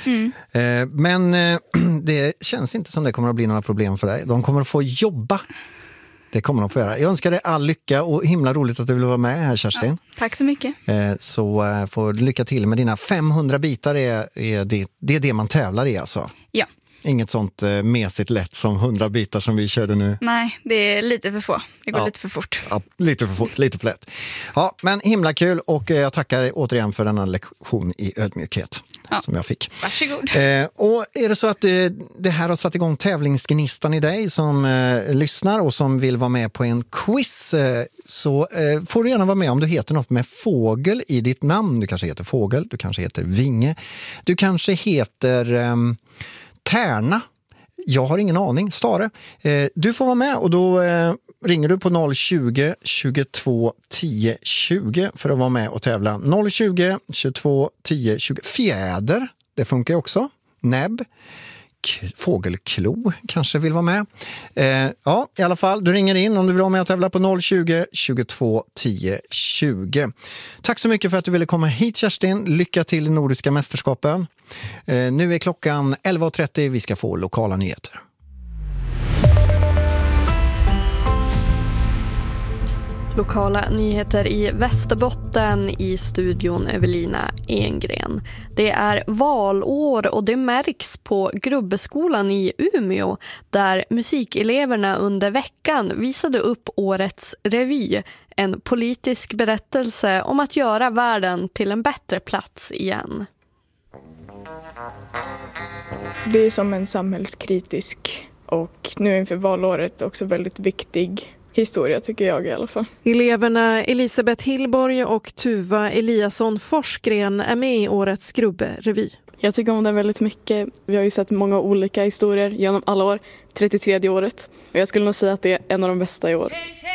Men det känns inte som det kommer att bli några problem för dig. De kommer att få jobba. Det kommer de få göra. Jag önskar dig all lycka och himla roligt att du vill vara med här, Kerstin. Ja, tack så mycket. Så får du lycka till med dina 500 bitar. Det är det man tävlar i alltså? Ja. Inget sånt mesigt lätt som 100 bitar som vi körde nu? Nej, det är lite för få. Det går lite för fort. Ja, lite för fort, lite för lätt. Ja, men himla kul och jag tackar återigen för denna lektion i ödmjukhet som jag fick. Varsågod. Och är det så att det här har satt igång tävlingsgnistan i dig som lyssnar och som vill vara med på en quiz, så får du gärna vara med om du heter något med fågel i ditt namn. Du kanske heter Fågel, du kanske heter Vinge, du kanske heter Tärna. Jag har ingen aning, Stare. Du får vara med och då ringer du på 020 22 10 20 för att vara med och tävla. 020 22 10 20. Fjäder, det funkar också. Näbb. Fågelklo kanske vill vara med. Ja, i alla fall, du ringer in om du vill vara med och tävla på 020 22 10 20. Tack så mycket för att du ville komma hit, Kerstin. Lycka till i Nordiska mästerskapen. Nu är klockan 11.30. Vi ska få lokala nyheter. Lokala nyheter i Västerbotten, i studion Evelina Engren. Det är valår och det märks på Grubbeskolan i Umeå där musikeleverna under veckan visade upp årets revy. En politisk berättelse om att göra världen till en bättre plats igen. Det är som en samhällskritisk och nu inför valåret också väldigt viktig historia tycker jag i alla fall. Eleverna Elisabeth Hillborg och Tuva Eliasson Forsgren är med i årets Grubberevy. Jag tycker om den väldigt mycket. Vi har ju sett många olika historier genom alla år, 33 året. Och jag skulle nog säga att det är en av de bästa i år.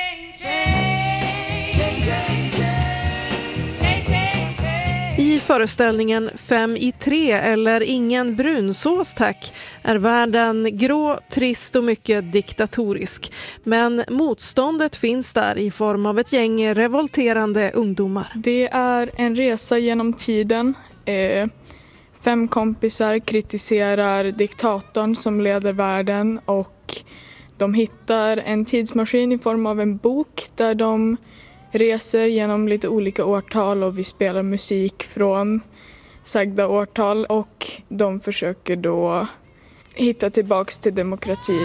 I föreställningen 5 i 3 eller ingen brunsås tack är världen grå, trist och mycket diktatorisk. Men motståndet finns där i form av ett gäng revolterande ungdomar. Det är en resa genom tiden. 5 kompisar kritiserar diktatorn som leder världen och de hittar en tidsmaskin i form av en bok där de reser genom lite olika årtal och vi spelar musik från sagda årtal och de försöker då hitta tillbaks till demokratin.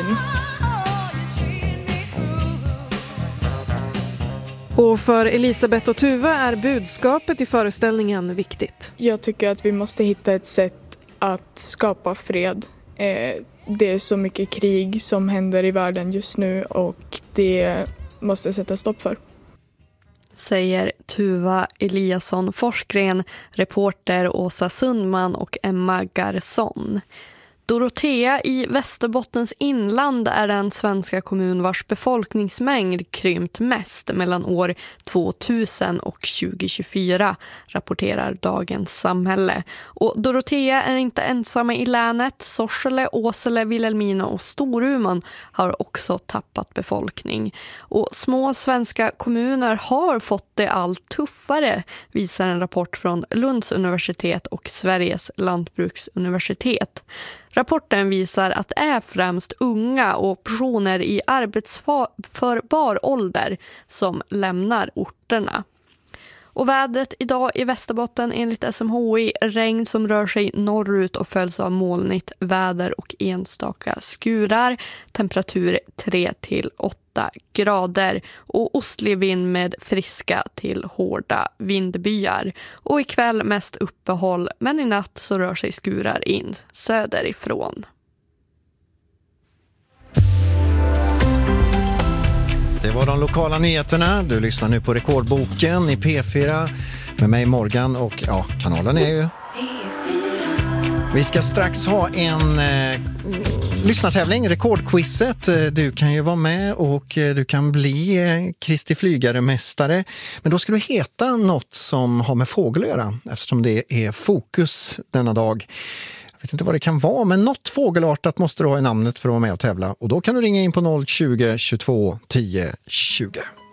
Och för Elisabeth och Tuva är budskapet i föreställningen viktigt. Jag tycker att vi måste hitta ett sätt att skapa fred. Det är så mycket krig som händer i världen just nu och det måste sätta stopp för. Säger Tuva Eliasson Forsgren, reporter Åsa Sundman och Emma Garson. Dorotea i Västerbottens inland är den svenska kommun vars befolkningsmängd krympt mest mellan år 2000 och 2024, rapporterar Dagens Samhälle. Och Dorotea är inte ensamma i länet. Sorsele, Åsele, Vilhelmina och Storuman har också tappat befolkning. Och små svenska kommuner har fått det allt tuffare, visar en rapport från Lunds universitet och Sveriges lantbruksuniversitet. Rapporten visar att det är främst unga och personer i arbetsförbar ålder som lämnar orterna. Och vädret idag i Västerbotten enligt SMHI, regn som rör sig norrut och följs av molnigt väder och enstaka skurar. Temperatur 3-8 grader och ostlig vind med friska till hårda vindbyar. Och ikväll mest uppehåll, men i natt så rör sig skurar in söderifrån. Det var de lokala nyheterna. Du lyssnar nu på Rekordboken i P4 med mig Morgan och ja, kanalen är ju P4. Vi ska strax ha en lyssnartävling, Rekordquizet. Du kan ju vara med och du kan bli Kristi Flygare-mästare. Men då ska du heta något som har med fågel att göra eftersom det är fokus denna dag. Jag vet inte vad det kan vara, men något fågelartat måste du ha i namnet för att vara med och tävla. Och då kan du ringa in på 020 22 10 20.